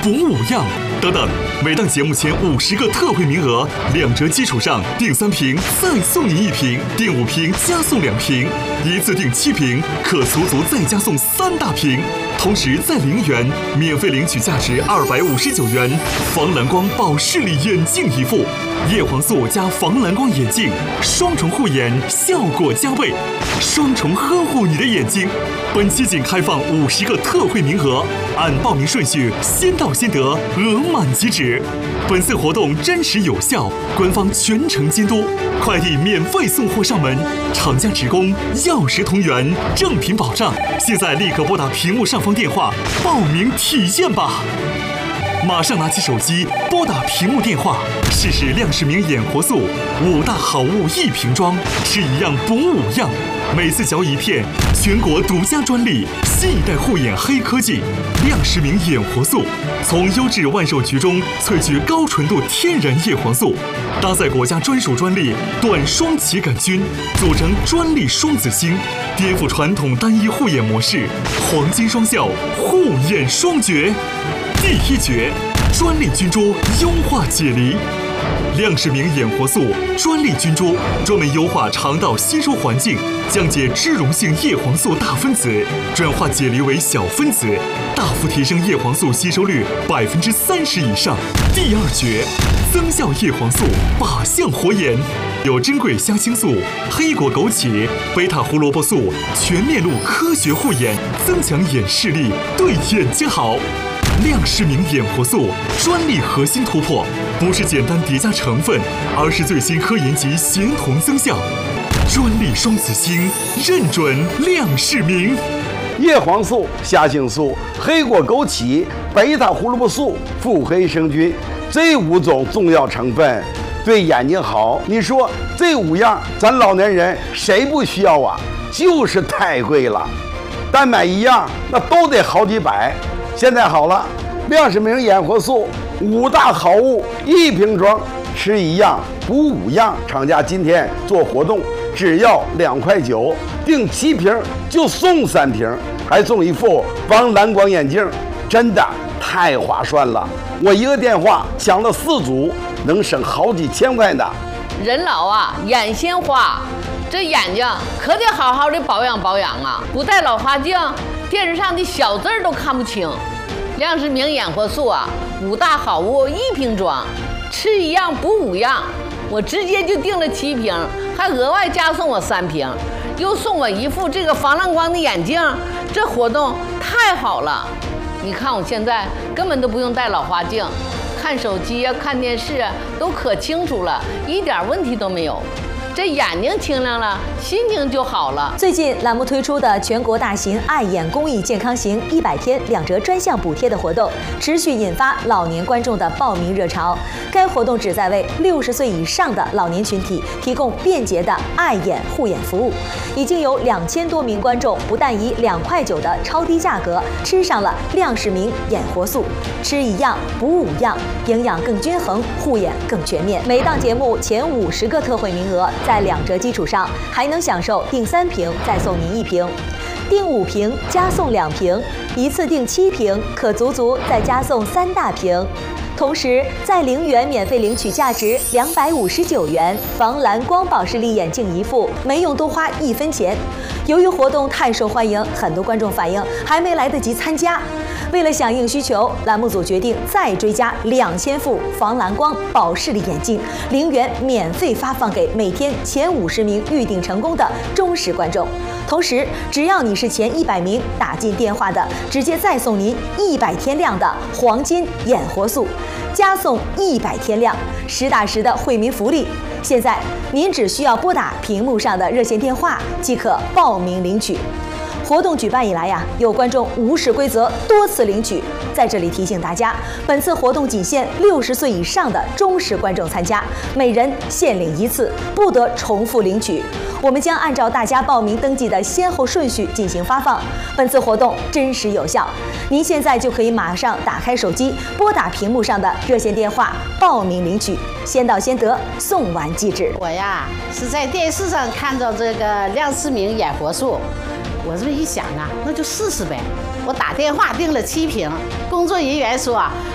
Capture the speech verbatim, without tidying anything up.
补五样等等。每档节目前五十个特惠名额，两折基础上订三瓶再送您一瓶，订五瓶加送两瓶，一次订七瓶可足足再加送三大瓶。同时在零元免费领取价值二百五十九元防蓝光保视力眼镜一副，叶黄素加防蓝光眼镜，双重护眼，效果加倍，双重呵护你的眼睛。本期仅开放五十个特惠名额，按报名顺序先到先得，额满即止。本次活动真实有效，官方全程监督，快递免费送货上门，厂家直供，药食同源，正品保障。现在立刻拨打屏幕上方电话报名体验吧！马上拿起手机拨打屏幕电话，试试亮视明眼活素五大好物一瓶装，吃一样补五样，每次嚼一片，全国独家专利，新一代护眼黑科技亮视明眼活素，从优质万寿菊中萃取高纯度天然叶黄素，搭载国家专属专利短双歧杆菌，组成专利双子星，颠覆传统单一护眼模式，黄金双效，护眼双绝。第一绝，专利菌株优化解离。亮视明眼活素专利菌株专门优化肠道吸收环境，降解脂溶性叶黄素大分子，转化解离为小分子，大幅提升叶黄素吸收率百分之三十以上。第二绝，增效叶黄素靶向活眼，有珍贵虾青素、黑果枸杞、贝塔胡萝卜素全面露科学护眼，增强眼视力，对眼睛好。亮视明眼活素专利核心突破，不是简单叠加成分，而是最新科研级协同增效，专利双子星，认准亮视明。 叶黄素、虾青素、黑果枸杞、贝塔胡萝卜素、富黑生菌，这五种重要成分对眼睛好。你说这五样，咱老年人谁不需要啊？就是太贵了，单买一样那都得好几百。现在好了，亮视明眼活素五大好物一瓶装，吃一样补五样。厂家今天做活动，只要两块九，订七瓶就送三瓶，还送一副防蓝光眼镜，真的太划算了。我一个电话抢了四组，能省好几千块呢。 人老啊，眼先花，这眼睛可得好好的保养保养啊！不戴老花镜，电视上的小字儿都看不清。亮视明眼活素啊，五大好物一瓶装，吃一样补五样。我直接就订了七瓶，还额外加送我三瓶，又送我一副这个防蓝光的眼镜。这活动太好了！你看我现在根本都不用戴老花镜，看手机啊、看电视啊都可清楚了，一点问题都没有。这眼睛清亮了，心情就好了。 最近栏目推出的全国大型爱眼公益健康行一百天两折专项补贴的活动，持续引发老年观众的报名热潮。该活动旨在为六十岁以上的老年群体提供便捷的爱眼护眼服务。已经有两千多名观众不但以两块九的超低价格吃上了亮视明眼活素，吃一样补五样，营养更均衡，护眼更全面。每档节目前五十个特惠名额。在两折基础上，还能享受订三瓶再送您一瓶，订五瓶加送两瓶，一次订七瓶可足足再加送三大瓶。同时，在零元免费领取价值两百五十九元防蓝光保视力眼镜一副，没用多花一分钱。由于活动太受欢迎，很多观众反映还没来得及参加。为了响应需求，栏目组决定再追加两千副防蓝光保视力眼镜，零元免费发放给每天前五十名预订成功的忠实观众。同时，只要你是前一百名打进电话的，直接再送您一百天量的黄金眼活素，加送一百天量，实打实的惠民福利。现在您只需要拨打屏幕上的热线电话即可报名领取。活动举办以来呀，有观众无视规则多次领取。在这里提醒大家，本次活动仅限六十岁以上的忠实观众参加，每人限领一次，不得重复领取。我们将按照大家报名登记的先后顺序进行发放。本次活动真实有效，您现在就可以马上打开手机，拨打屏幕上的热线电话报名领取，先到先得，送完即止。 我呀是在电视上看到这个亮视明眼活素。我这么一想啊，那就试试呗。我打电话订了七瓶，工作人员说啊，